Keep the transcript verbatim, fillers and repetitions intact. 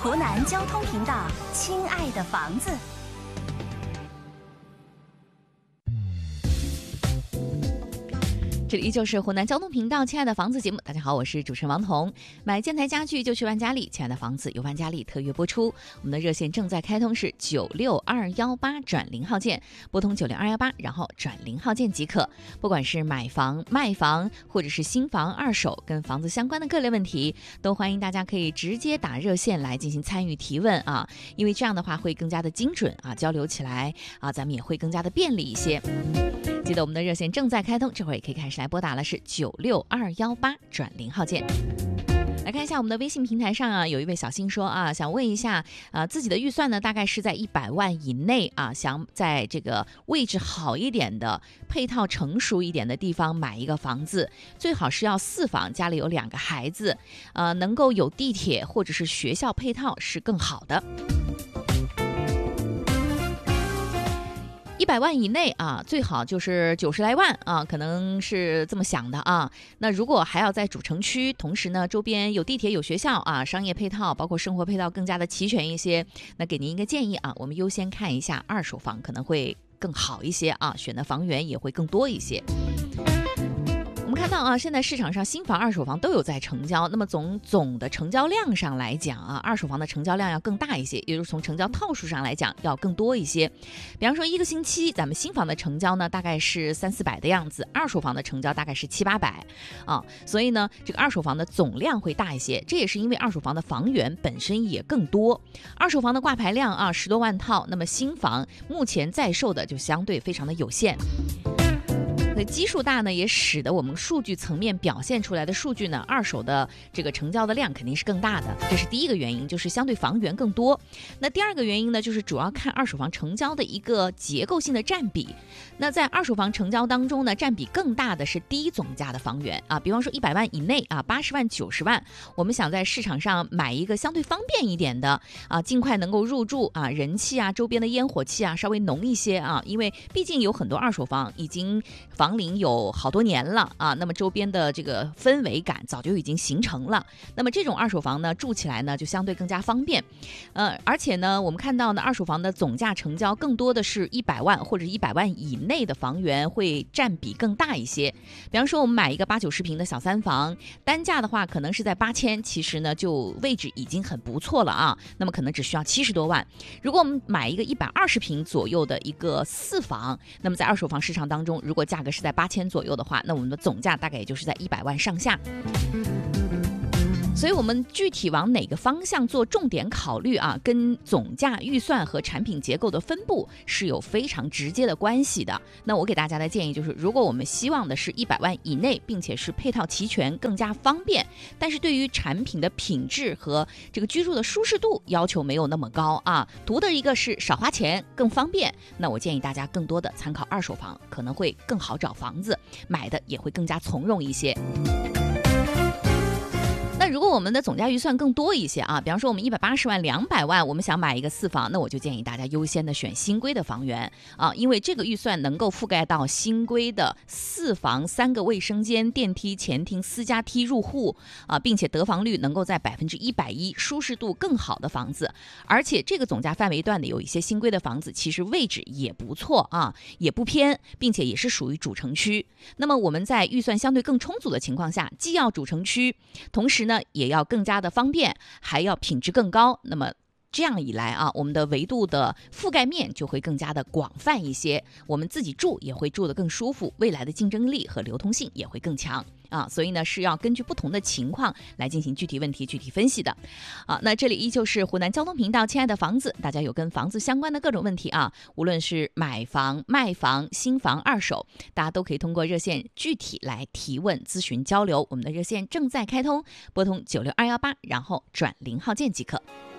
湖南交通频道，亲爱的房子。 这里依旧是湖南交通频道亲爱的房子节目，大家好，我是主持人王彤。买建材家具就去万家丽，亲爱的房子由万家丽特约播出。我们的热线正在开通，是九六二幺八转零号键，拨通九六二幺八，然后转零号键即可。不管是买房、卖房，或者是新房、二手跟房子相关的各类问题，都欢迎大家可以直接打热线来进行参与提问啊，因为这样的话会更加的精准啊，交流起来啊，咱们也会更加的便利一些。记得我们的热线正在开通，这会儿也可以开始来拨打了，是九六二幺八转零号键。来看一下我们的微信平台上啊，有一位小新说啊，想问一下啊，自己的预算呢大概是在一百万以内啊，想在这个位置好一点的、配套成熟一点的地方买一个房子，最好是要四房，家里有两个孩子，呃，能够有地铁或者是学校配套是更好的。一百万以内啊，最好就是九十来万啊，可能是这么想的啊。那如果还要在主城区，同时呢周边有地铁有学校啊，商业配套包括生活配套更加的齐全一些，那给您一个建议啊，我们优先看一下二手房，可能会更好一些啊，选的房源也会更多一些。我们看到啊，现在市场上新房、二手房都有在成交。那么从总的成交量上来讲啊，二手房的成交量要更大一些，也就是从成交套数上来讲要更多一些。比方说一个星期，咱们新房的成交呢大概是三四百的样子，二手房的成交大概是七八百啊，所以呢，这个二手房的总量会大一些。这也是因为二手房的房源本身也更多，二手房的挂牌量啊十多万套，那么新房目前在售的就相对非常的有限。所以基数大呢，也使得我们数据层面表现出来的数据呢，二手的这个成交的量肯定是更大的，这是第一个原因，就是相对房源更多。那第二个原因呢，就是主要看二手房成交的一个结构性的占比。那在二手房成交当中呢，占比更大的是低总价的房源啊，比方说一百万以内啊，八十万、九十万，我们想在市场上买一个相对方便一点的啊，尽快能够入住啊，人气啊，周边的烟火气啊稍微浓一些啊，因为毕竟有很多二手房已经房龄有好多年了啊，那么周边的这个氛围感早就已经形成了。那么这种二手房呢，住起来呢就相对更加方便。呃，而且呢，我们看到呢，二手房的总价成交更多的是一百万或者一百万以内的房源会占比更大一些。比方说我们买一个八九十平的小三房，单价的话可能是在八千，其实呢就位置已经很不错了啊。那么可能只需要七十多万。如果我们买一个一百二十平左右的一个四房，那么在二手房市场当中，如果价格是在八千左右的话，那我们的总价大概也就是在一百万上下。所以我们具体往哪个方向做重点考虑啊，跟总价预算和产品结构的分布是有非常直接的关系的。那我给大家的建议就是，如果我们希望的是一百万以内，并且是配套齐全更加方便，但是对于产品的品质和这个居住的舒适度要求没有那么高啊，图的一个是少花钱更方便，那我建议大家更多的参考二手房，可能会更好找房子，买的也会更加从容一些。那如果我们的总价预算更多一些啊，比方说我们一百八十万、两百万，我们想买一个四房，那我就建议大家优先的选新规的房源啊，因为这个预算能够覆盖到新规的四房、三个卫生间、电梯、前庭、私家梯入户啊，并且得房率能够在百分之一百一，舒适度更好的房子，而且这个总价范围段的有一些新规的房子，其实位置也不错啊，也不偏，并且也是属于主城区。那么我们在预算相对更充足的情况下，既要主城区，同时呢也要更加的方便，还要品质更高，那么这样一来啊，我们的维度的覆盖面就会更加的广泛一些，我们自己住也会住得更舒服，未来的竞争力和流通性也会更强啊，所以呢是要根据不同的情况来进行具体问题具体分析的啊。那这里依旧是湖南交通频道亲爱的房子，大家有跟房子相关的各种问题啊，无论是买房、卖房、新房、二手，大家都可以通过热线具体来提问、咨询、交流。我们的热线正在开通，拨通九六二幺八，然后转零号键即可。